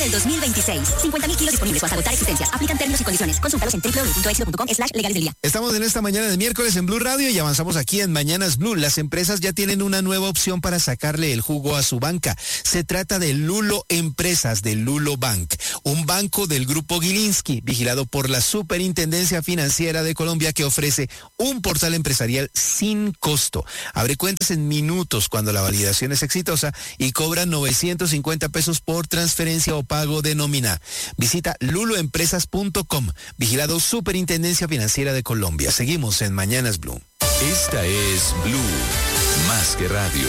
del 2026. 50.000 kilos disponibles o hasta agotar existencias. Aplican términos y condiciones. Consúltalos en www.exito.com/legales del día. Estamos en esta mañana de miércoles en Blue Radio y avanzamos aquí en Mañanas Blue. Las empresas ya tienen una nueva opción para sacarle el jugo a su banca. Se trata de Lulo Empresas, de Lulo Bank, un banco del Grupo Gilinski, vigilado por la Superintendencia Financiera de Colombia, que ofrece un portal empresarial sin costo. Abre cuentas en minutos cuando la validación es exitosa y cobra 950 pesos por transferencia o pago de nómina. Visita luloempresas.com, vigilado Superintendencia Financiera de Colombia. Seguimos en Mañanas Blue. Esta es Blue, más que radio.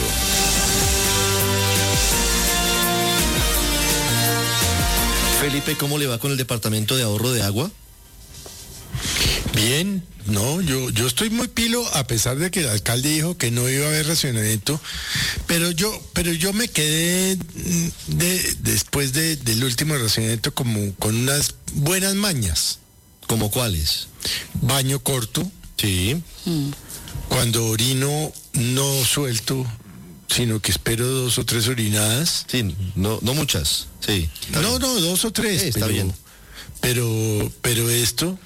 Felipe, ¿cómo le va con el Departamento de Ahorro de Agua? Bien, no, yo estoy muy pilo, a pesar de que el alcalde dijo que no iba a haber racionamiento, pero yo me quedé después del último racionamiento como con unas buenas mañas. ¿Cómo cuáles? Baño corto. Sí. Cuando orino no suelto, sino que espero 2 o 3 orinadas. Sí, no muchas. Sí. No, 2 o 3. Sí, está bien. Pero esto,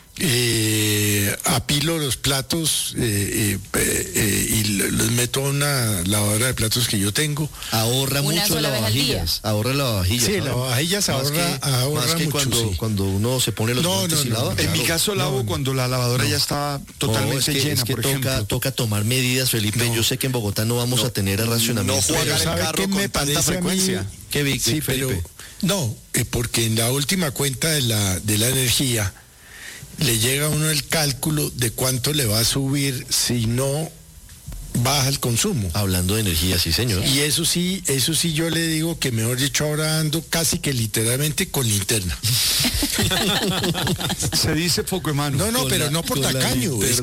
apilo los platos y los meto a una lavadora de platos que yo tengo. Ahorra Una mucho sola vez al día. Ahorra lavavajillas. Sí, ¿no? lavavajillas ahorra más que mucho. cuando uno se pone los guantes y lava. En mi caso lavo cuando la lavadora ya está totalmente llena, es que por ejemplo. toca tomar medidas, Felipe. No. Yo sé que en Bogotá no vamos a tener racionamiento. No jugar el carro con tanta frecuencia. ¿Qué vi, Sí, Felipe? No, porque en la última cuenta de la energía le llega a uno el cálculo de cuánto le va a subir si no baja el consumo. Hablando de energía, sí, señor. Y eso sí yo le digo que mejor dicho ahora ando casi que literalmente con linterna. Se dice foco de mano. No, pero no por tacaño, es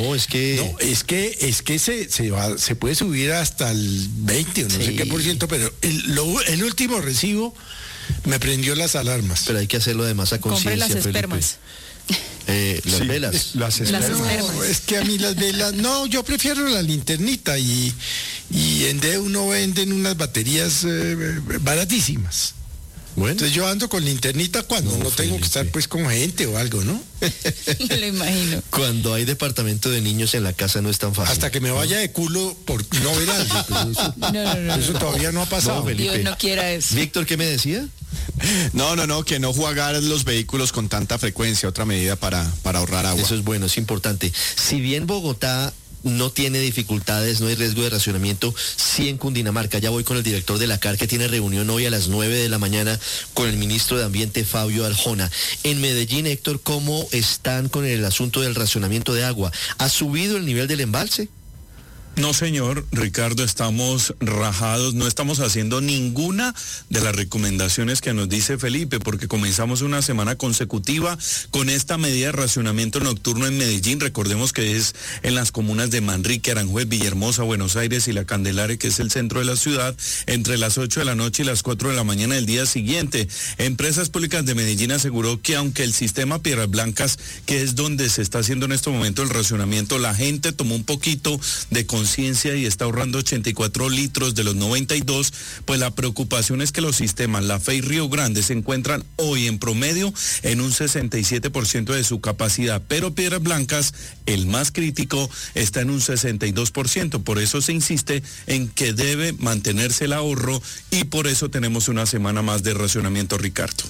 que se puede subir hasta el 20 o no sé qué por ciento, pero el último recibo me prendió las alarmas. Pero hay que hacerlo además a conciencia, Compre las Felipe. espermas. Las velas. Las espermas. No, es que a mí las velas, no, yo prefiero la linternita y en D1 venden unas baterías baratísimas. Bueno. Entonces yo ando con linternita cuando no tengo que estar pues con gente o algo, ¿no? Me lo imagino. Cuando hay departamento de niños en la casa no es tan fácil. Hasta que me vaya de culo por no ver algo. Pero eso todavía no ha pasado. No, Felipe. Dios no quiera eso. Víctor, ¿qué me decía? No, que no jugar los vehículos con tanta frecuencia, otra medida para ahorrar agua. Eso es bueno, es importante. Si bien Bogotá no tiene dificultades, no hay riesgo de racionamiento, sí en Cundinamarca. Ya voy con el director de la CAR, que tiene reunión hoy a las 9 de la mañana con el ministro de Ambiente, Fabio Arjona. En Medellín, Héctor, ¿cómo están con el asunto del racionamiento de agua? ¿Ha subido el nivel del embalse? No, señor Ricardo, estamos rajados, no estamos haciendo ninguna de las recomendaciones que nos dice Felipe, porque comenzamos una semana consecutiva con esta medida de racionamiento nocturno en Medellín. Recordemos que es en las comunas de Manrique, Aranjuez, Villahermosa, Buenos Aires y La Candelaria, que es el centro de la ciudad, entre las 8 de la noche y las 4 de la mañana del día siguiente. Empresas Públicas de Medellín aseguró que aunque el sistema Piedras Blancas, que es donde se está haciendo en este momento el racionamiento, la gente tomó un poquito de conciencia y está ahorrando 84 litros de los 92, pues la preocupación es que los sistemas La Fe y Río Grande se encuentran hoy en promedio en un 67% de su capacidad, pero Piedras Blancas, el más crítico, está en un 62%, por eso se insiste en que debe mantenerse el ahorro y por eso tenemos una semana más de racionamiento, Ricardo.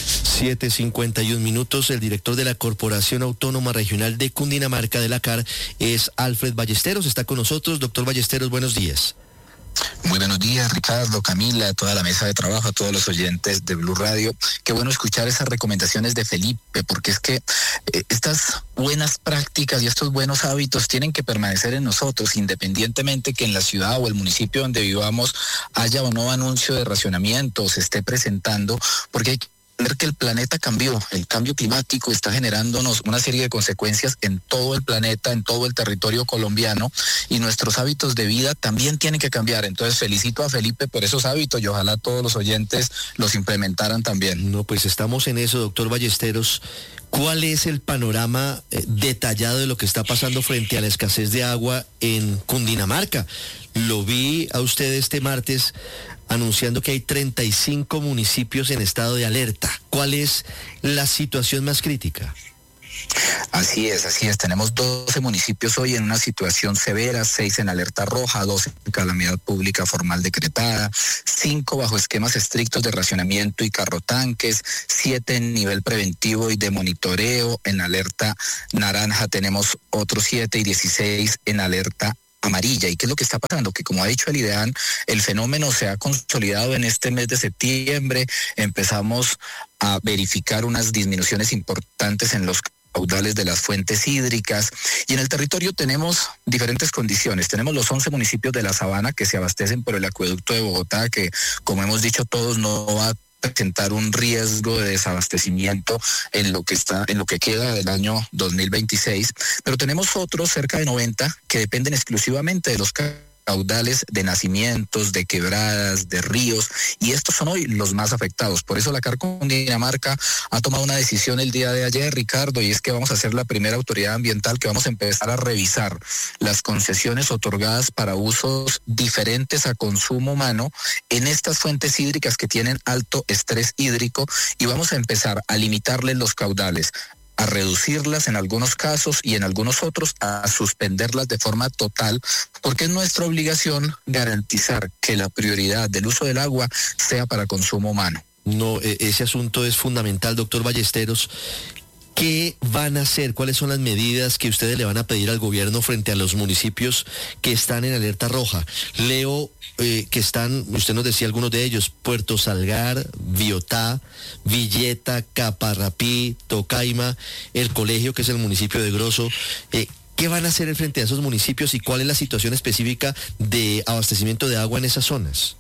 7:51, el director de la Corporación Autónoma Regional de Cundinamarca de la CAR es Alfred Ballesteros, está con nosotros. Doctor Ballesteros, buenos días. Muy buenos días, Ricardo, Camila, a toda la mesa de trabajo, a todos los oyentes de Blue Radio. Qué bueno escuchar esas recomendaciones de Felipe, porque es que estas buenas prácticas y estos buenos hábitos tienen que permanecer en nosotros, independientemente que en la ciudad o el municipio donde vivamos haya o no anuncio de racionamiento o se esté presentando, porque hay que ver que el planeta cambió, el cambio climático está generándonos una serie de consecuencias en todo el planeta, en todo el territorio colombiano, y nuestros hábitos de vida también tienen que cambiar. Entonces felicito a Felipe por esos hábitos y ojalá todos los oyentes los implementaran también. No, pues estamos en eso, doctor Ballesteros. ¿Cuál es el panorama detallado de lo que está pasando frente a la escasez de agua en Cundinamarca? Lo vi a usted este martes anunciando que hay 35 municipios en estado de alerta. ¿Cuál es la situación más crítica? Así es. Tenemos 12 municipios hoy en una situación severa, 6 en alerta roja, 2 en calamidad pública formal decretada, 5 bajo esquemas estrictos de racionamiento y carrotanques, 7 en nivel preventivo y de monitoreo. En alerta naranja tenemos otros 7 y 16 en alerta amarilla. ¿Y qué es lo que está pasando? Que como ha dicho el IDEAN, el fenómeno se ha consolidado en este mes de septiembre. Empezamos a verificar unas disminuciones importantes en los caudales de las fuentes hídricas, y en el territorio tenemos diferentes condiciones. Tenemos los 11 municipios de la Sabana que se abastecen por el acueducto de Bogotá, que como hemos dicho todos no va a presentar un riesgo de desabastecimiento en lo que queda del año 2026, pero tenemos otros cerca de 90 que dependen exclusivamente de los caudales de nacimientos, de quebradas, de ríos, y estos son hoy los más afectados. Por eso la CAR Cundinamarca ha tomado una decisión el día de ayer, Ricardo, y es que vamos a ser la primera autoridad ambiental que vamos a empezar a revisar las concesiones otorgadas para usos diferentes a consumo humano en estas fuentes hídricas que tienen alto estrés hídrico, y vamos a empezar a limitarles los caudales, a reducirlas en algunos casos y en algunos otros a suspenderlas de forma total, porque es nuestra obligación garantizar que la prioridad del uso del agua sea para consumo humano. No, ese asunto es fundamental, doctor Ballesteros. ¿Qué van a hacer? ¿Cuáles son las medidas que ustedes le van a pedir al gobierno frente a los municipios que están en alerta roja? Leo que están, usted nos decía algunos de ellos: Puerto Salgar, Biotá, Villeta, Caparrapí, Tocaima, el colegio, que es el municipio de Grosso. ¿Qué van a hacer frente a esos municipios y cuál es la situación específica de abastecimiento de agua en esas zonas?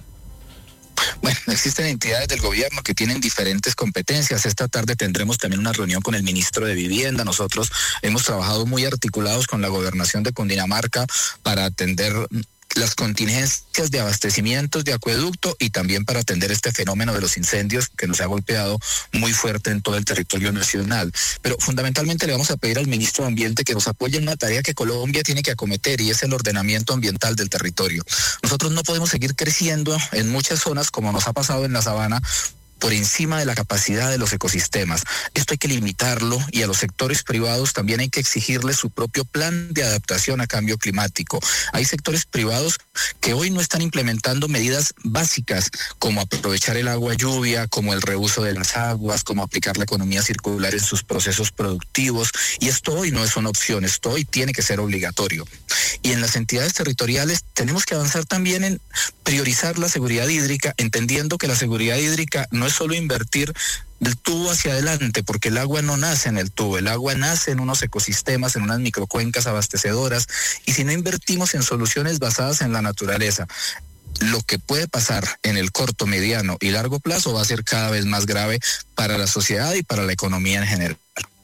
Bueno, existen entidades del gobierno que tienen diferentes competencias. Esta tarde tendremos también una reunión con el ministro de Vivienda. Nosotros hemos trabajado muy articulados con la gobernación de Cundinamarca para atender las contingencias de abastecimientos de acueducto y también para atender este fenómeno de los incendios que nos ha golpeado muy fuerte en todo el territorio nacional. Pero fundamentalmente le vamos a pedir al ministro de Ambiente que nos apoye en una tarea que Colombia tiene que acometer, y es el ordenamiento ambiental del territorio. Nosotros no podemos seguir creciendo en muchas zonas como nos ha pasado en la Sabana, por encima de la capacidad de los ecosistemas. Esto hay que limitarlo, y a los sectores privados también hay que exigirles su propio plan de adaptación a cambio climático. Hay sectores privados que hoy no están implementando medidas básicas como aprovechar el agua lluvia, como el reuso de las aguas, como aplicar la economía circular en sus procesos productivos, y esto hoy no es una opción, esto hoy tiene que ser obligatorio. Y en las entidades territoriales tenemos que avanzar también en priorizar la seguridad hídrica, entendiendo que la seguridad hídrica no es solo invertir del tubo hacia adelante, porque el agua no nace en el tubo, el agua nace en unos ecosistemas, en unas microcuencas abastecedoras, y si no invertimos en soluciones basadas en la naturaleza, lo que puede pasar en el corto, mediano y largo plazo va a ser cada vez más grave para la sociedad y para la economía en general.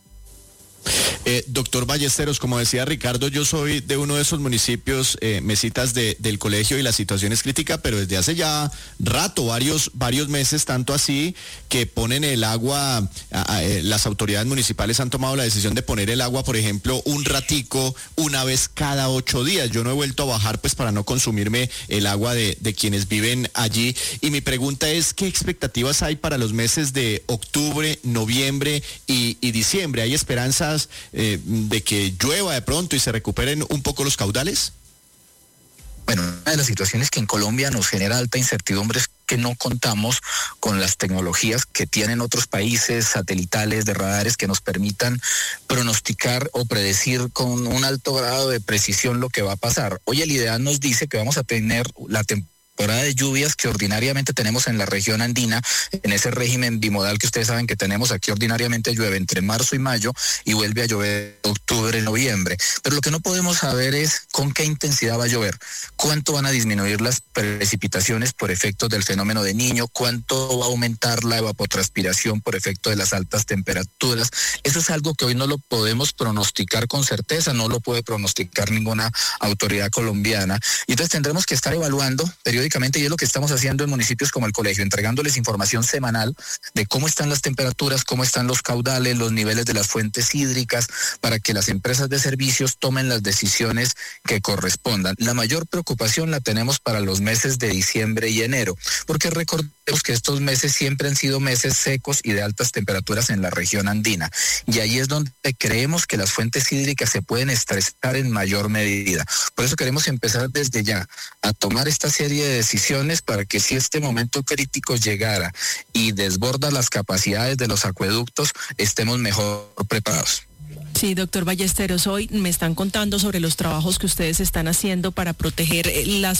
Doctor Ballesteros, como decía Ricardo, yo soy de uno de esos municipios, Mesitas del colegio, y la situación es crítica, pero desde hace ya rato, varios meses, tanto así que ponen el agua, las autoridades municipales han tomado la decisión de poner el agua, por ejemplo, un ratico, una vez cada 8 días. Yo no he vuelto a bajar pues para no consumirme el agua de quienes viven allí, y mi pregunta es: ¿qué expectativas hay para los meses de octubre, noviembre y diciembre? ¿Hay esperanzas de que llueva de pronto y se recuperen un poco los caudales? Bueno, una de las situaciones que en Colombia nos genera alta incertidumbre es que no contamos con las tecnologías que tienen otros países satelitales de radares que nos permitan pronosticar o predecir con un alto grado de precisión lo que va a pasar. Hoy el IDEAN nos dice que vamos a tener la temporada de lluvias que ordinariamente tenemos en la región andina, en ese régimen bimodal que ustedes saben que tenemos aquí. Ordinariamente llueve entre marzo y mayo y vuelve a llover octubre, noviembre. Pero lo que no podemos saber es con qué intensidad va a llover, cuánto van a disminuir las precipitaciones por efectos del fenómeno de Niño, cuánto va a aumentar la evapotranspiración por efecto de las altas temperaturas. Eso es algo que hoy no lo podemos pronosticar con certeza, no lo puede pronosticar ninguna autoridad colombiana. Y entonces tendremos que estar evaluando periódicamente periódicamente, y es lo que estamos haciendo en municipios como el Colegio, entregándoles información semanal de cómo están las temperaturas, cómo están los caudales, los niveles de las fuentes hídricas, para que las empresas de servicios tomen las decisiones que correspondan. La mayor preocupación la tenemos para los meses de diciembre y enero, porque recordemos que estos meses siempre han sido meses secos y de altas temperaturas en la región andina, y ahí es donde creemos que las fuentes hídricas se pueden estresar en mayor medida. Por eso queremos empezar desde ya a tomar esta serie de decisiones para que si este momento crítico llegara y desborda las capacidades de los acueductos, estemos mejor preparados. Sí, doctor Ballesteros, hoy me están contando sobre los trabajos que ustedes están haciendo para proteger las